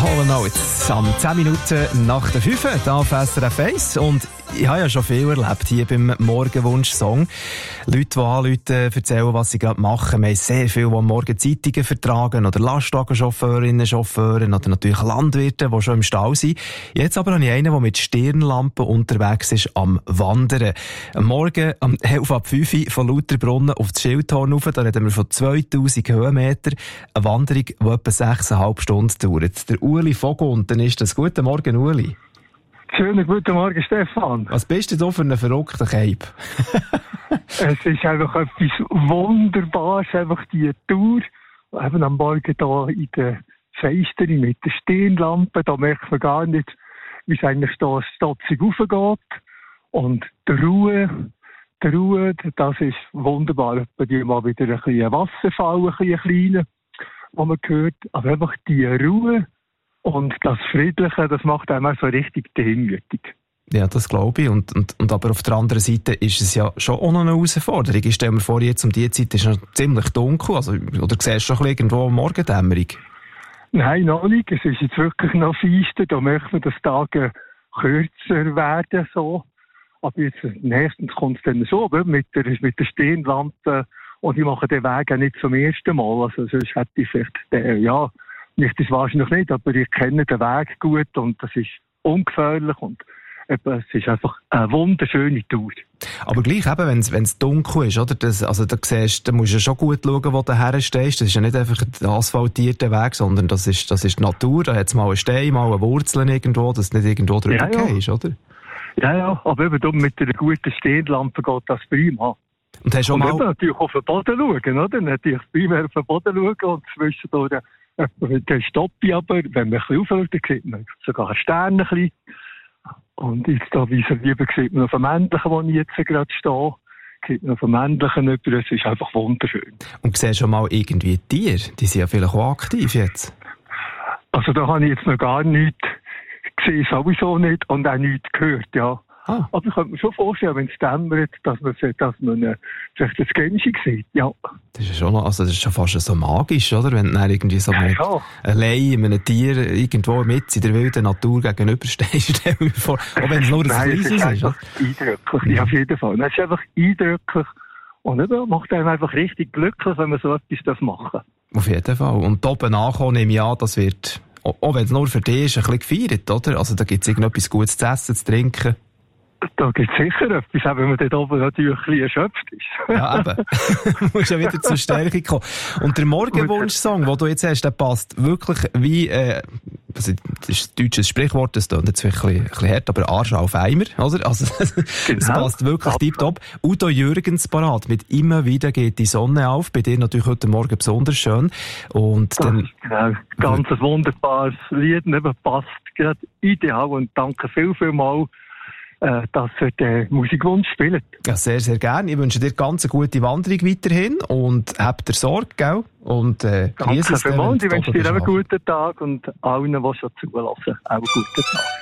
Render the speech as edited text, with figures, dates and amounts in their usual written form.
Hall & Oates am 10 Minuten nach der 5 hier auf SRF 1. Und ich habe ja schon viel erlebt hier beim Morgenwunsch-Song. Leute, die anrufen, erzählen, was sie gerade machen. Wir haben sehr viele, die am Morgen Zeitungen vertragen oder Lastwagenchauffeurinnen, Chauffeure oder natürlich Landwirte, die schon im Stall sind. Jetzt aber habe ich einen, der mit Stirnlampe unterwegs ist am Wandern. Am Morgen um 4:11 von Lauterbrunnen auf das Schildhorn rauf. Da reden wir von 2000 Höhenmeter. Eine Wanderung, die etwa 6,5 Stunden dauert. Der Ueli Vogunten ist das. Guten Morgen, Ueli. Schönen guten Morgen, Stefan. Was bist du da für einen verrückten Cape? Es ist einfach etwas Wunderbares, einfach die Tour. Eben am Morgen da in der Feisterung mit der Stirnlampe, da merkt man gar nicht, wie es eigentlich da stotzig raufgeht. Und die Ruhe, das ist wunderbar. Bei dir mal wieder ein bisschen Wasserfall, ein bisschen kleiner, wo man hört. Aber einfach die Ruhe und das Friedliche, das macht einem so richtig demütig. Ja, das glaube ich. Und aber auf der anderen Seite ist es ja schon auch noch eine Herausforderung. Ich stelle mir vor, jetzt um diese Zeit ist es noch ziemlich dunkel. Also, oder siehst du schon irgendwo am Morgendämmerung? Nein, noch nicht. Es ist jetzt wirklich noch feister. Da möchte man, dass die Tage kürzer werden. So. Aber jetzt nächstens kommt es dann so, mit der Stirnlampe. Und ich mache den Weg auch nicht zum ersten Mal. Also sonst hätte ich vielleicht, nicht das wahrscheinlich nicht, aber ich kenne den Weg gut und das ist ungefährlich und es ist einfach eine wunderschöne Tour. Aber gleich eben, wenn es dunkel ist, oder? Da musst du schon gut schauen, wo du herstehst. Das ist ja nicht einfach ein asphaltierter Weg, sondern das ist die Natur. Da hat es mal einen Stein, mal eine Wurzel irgendwo, dass du nicht irgendwo drüber gehst, oder? Ja, aber eben mit einer guten Stirnlampe geht das prima. Und hast schon mal natürlich auf den Boden schauen, oder? Natürlich primär auf den Boden schauen und zwischendurch dann stoppe ich aber, wenn man ein bisschen aufschaut, dann sieht man sogar einen Stern ein bisschen. Und jetzt da vis-à-vis sieht man auf dem Männlichen, wo ich jetzt gerade stehe, sieht man auf dem Männlichen über, es ist einfach wunderschön. Und siehst du schon mal irgendwie Tiere? Die sind ja vielleicht auch aktiv jetzt. Also da habe ich jetzt noch gar nichts gesehen, sowieso nicht, und auch nichts gehört, ja. Ah. Aber ich könnte mir schon vorstellen, wenn es dämmert, dass man vielleicht das Gänschi sieht, ja. Das ist schon fast so magisch, oder? Wenn du dann irgendwie so allein einem Tier irgendwo mit in der wilden Natur gegenüberstehst, stell mir vor. Auch wenn es nur ein kleines ist, oder? Eindrücklich, ja, auf jeden Fall. Es ist einfach eindrücklich. Und das macht einem einfach richtig glücklich, wenn man so etwas machen darf. Auf jeden Fall. Und da oben ankommen, nehme ich an, das wird, auch wenn es nur für dich ist, ein bisschen gefeiert, oder? Also da gibt es irgendetwas Gutes zu essen, zu trinken. Da gibt es sicher etwas, auch wenn man dort oben natürlich ein bisschen erschöpft ist. Ja, eben. Du musst ja wieder zur Stärke kommen. Und der Morgenwunsch-Song, den du jetzt hast, der passt wirklich wie, das ist ein deutsches Sprichwort, das klingt jetzt vielleicht ein bisschen hart, aber Arsch auf Eimer, oder? Also, es passt wirklich tiptop. Udo Jürgens parat mit «Immer wieder geht die Sonne auf». Bei dir natürlich heute Morgen besonders schön. Und dann, genau, ganz ein wunderbares Lied, passt gerade ideal und danke vielmals, dass ihr den Musikwunsch spielt. Ja, sehr, sehr gerne. Ich wünsche dir ganz eine gute Wanderung weiterhin und habt ihr Sorge, gell? Und danke vielmals. Ich wünsche dir einen guten Tag und allen, die schon zulassen, auch einen guten Tag.